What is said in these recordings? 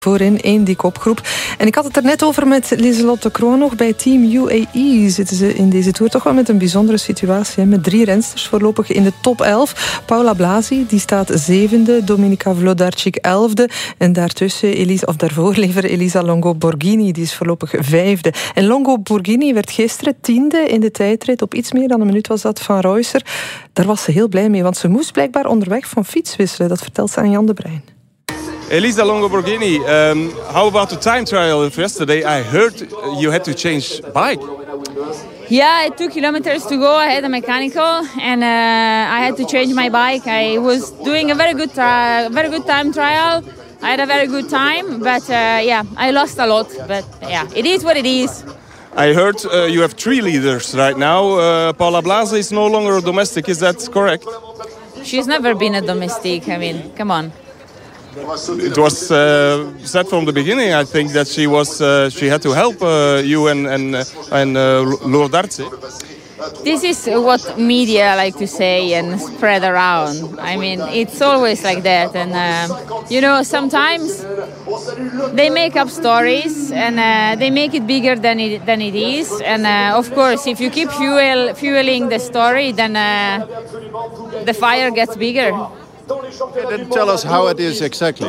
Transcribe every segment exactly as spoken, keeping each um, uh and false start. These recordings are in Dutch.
voorin in die kopgroep. En ik had het er net over met Lieselotte Kroon nog. Bij Team U A E zitten ze in deze Tour toch wel met een bijzondere situatie. Hè? Met drie rensters voorlopig in de top elf. Paula Blasi, die staat zevende. Dominika Vlodarčić elfde. En daartussen, Elisa, of daarvoor liever, Elisa Longo Borghini. Die is voorlopig vijfde. En Longo Borghini werd gisteren tiende in de tijdrit. Op iets meer dan een minuut was dat van Reusser. Daar was ze heel blij mee, want ze moest blijkbaar onderweg van fiets wisselen. Dat vertelt ze aan Jan de Bruin. Elisa Longo Borghini, um, how about the time trial of yesterday? I heard you had to change bike. Yeah, it took kilometers to go. I had a mechanical, and uh, I had to change my bike. I was doing a very good, uh, very good time trial. I had a very good time, but uh, yeah, I lost a lot. But yeah, it is what it is. I heard uh, you have three leaders right now. Uh, Paula Blasi is no longer a domestic. Is that correct? She's never been a domestic. I mean, come on. It was uh, said from the beginning, I think, that she was uh, she had to help uh, you and and uh, and uh, Vlodarčić. This is what media like to say and spread around. I mean, it's always like that, and uh, you know, sometimes they make up stories and uh, they make it bigger than it than it is. And uh, of course, if you keep fuel fueling the story, then uh, the fire gets bigger. Then tell us how it is exactly.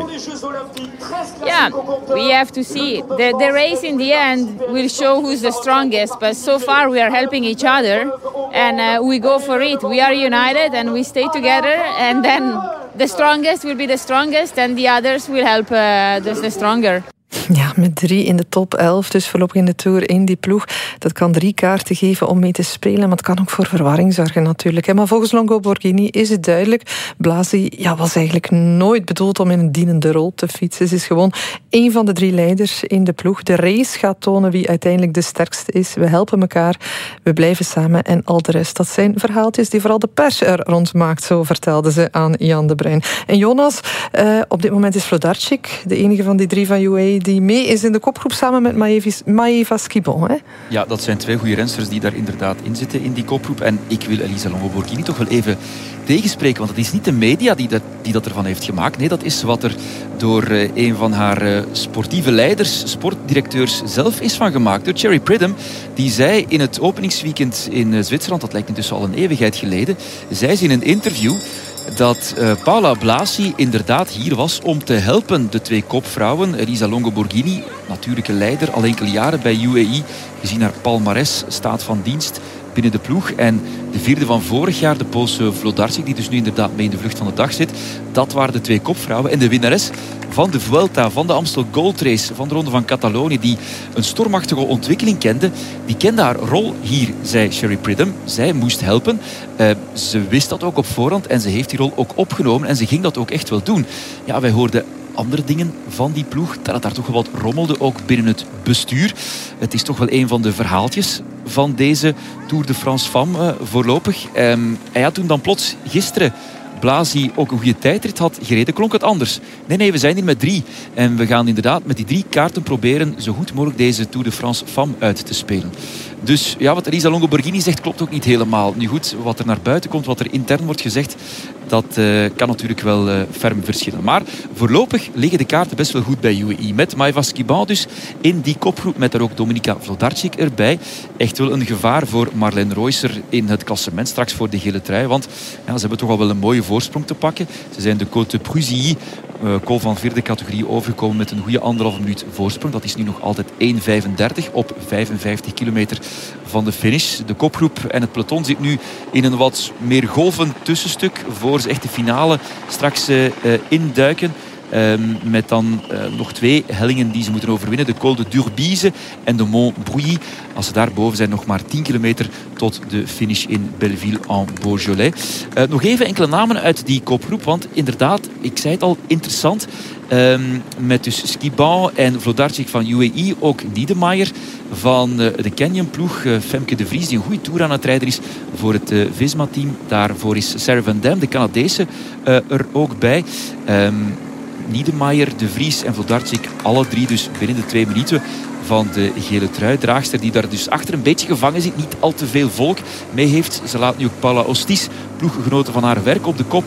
Yeah, we have to see. The, the race in the end will show who's the strongest, but so far we are helping each other and uh, we go for it. We are united and we stay together, and then the strongest will be the strongest and the others will help uh, the, the stronger. Ja, met drie in de top elf, dus voorlopig in de Tour in die ploeg. Dat kan drie kaarten geven om mee te spelen, maar het kan ook voor verwarring zorgen natuurlijk. Maar volgens Longo Borghini is het duidelijk. Blasi ja, was eigenlijk nooit bedoeld om in een dienende rol te fietsen. Ze is gewoon één van de drie leiders in de ploeg. De race gaat tonen wie uiteindelijk de sterkste is. We helpen elkaar, we blijven samen en al de rest. Dat zijn verhaaltjes die vooral de pers er rond maakt, zo vertelde ze aan Jan de Bruin. En Jonas, uh, op dit moment is Vlodarčić de enige van die drie van U A E die mee is in de kopgroep samen met Maeva Skibon. Hè? Ja, dat zijn twee goede rensters die daar inderdaad in zitten in die kopgroep. En ik wil Elisa Longo Borghini toch wel even tegenspreken, want het is niet de media die dat, die dat ervan heeft gemaakt. Nee, dat is wat er door uh, een van haar uh, sportieve leiders, sportdirecteurs zelf is van gemaakt. Door Cherry Pridham, die zei in het openingsweekend in uh, Zwitserland, dat lijkt intussen al een eeuwigheid geleden, zei ze in een interview dat uh, Paula Blasi inderdaad hier was om te helpen. De twee kopvrouwen, Elisa Longo Borghini, natuurlijke leider, al enkele jaren bij U A E, gezien haar palmares, staat van dienst binnen de ploeg. En de vierde van vorig jaar, de Poolse Vlodarčić, die dus nu inderdaad mee in de vlucht van de dag zit, dat waren de twee kopvrouwen. En de winnares van de Vuelta, van de Amstel Gold Race, van de Ronde van Catalonië, die een stormachtige ontwikkeling kende, die kende haar rol hier, zei Cherry Pridham. Zij moest helpen. Uh, ze wist dat ook op voorhand en ze heeft die rol ook opgenomen en ze ging dat ook echt wel doen. Ja, wij hoorden andere dingen van die ploeg, dat het daar toch wel wat rommelde, ook binnen het bestuur. Het is toch wel een van de verhaaltjes van deze Tour de France Femme uh, voorlopig. Um, en ja, toen dan plots gisteren Blasi ook een goede tijdrit had gereden, klonk het anders. Nee, nee, we zijn hier met drie. En we gaan inderdaad met die drie kaarten proberen zo goed mogelijk deze Tour de France Femme uit te spelen. Dus ja, wat Elisa Longo Borghini zegt klopt ook niet helemaal. Nu goed, wat er naar buiten komt, wat er intern wordt gezegd, dat uh, kan natuurlijk wel uh, ferm verschillen. Maar voorlopig liggen de kaarten best wel goed bij U A E. Met Maeva Skibon dus in die kopgroep, met daar ook Dominika Vlodarčić erbij. Echt wel een gevaar voor Marlene Reusser in het klassement straks voor de gele trui. Want ja, ze hebben toch al wel een mooie voorsprong te pakken. Ze zijn de Côte de Pruzilly, uh, kool van vierde categorie, overgekomen met een goede anderhalve minuut voorsprong. Dat is nu nog altijd één vijfendertig op vijfenvijftig kilometer van de finish. De kopgroep en het peloton zit nu in een wat meer golvend tussenstuk voor ze echt de finale straks uh, induiken. Um, met dan uh, nog twee hellingen die ze moeten overwinnen. De Col de Durbise en de Mont Brouilly. Als ze daarboven zijn, nog maar tien kilometer tot de finish in Belleville-en-Beaujolais. Uh, nog even enkele namen uit die kopgroep. Want inderdaad, ik zei het al, interessant. Um, met dus Skibon en Vlodarčić van U A E. Ook Niedermayer van uh, de Canyon-ploeg. Uh, Femke de Vries, die een goede tour aan het rijden is voor het uh, Visma-team. Daarvoor is Sarah Van Dam, de Canadese, uh, er ook bij. Um, Niedermayer, de Vries en Vlodarčić, alle drie dus binnen de twee minuten van de gele truidraagster, die daar dus achter een beetje gevangen zit, niet al te veel volk mee heeft. Ze laat nu ook Paula Ostis, ploeggenoten van haar werk, op de kop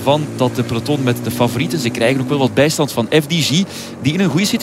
van dat de peloton met de favorieten. Ze krijgen ook wel wat bijstand van F D G, die in een goede situatie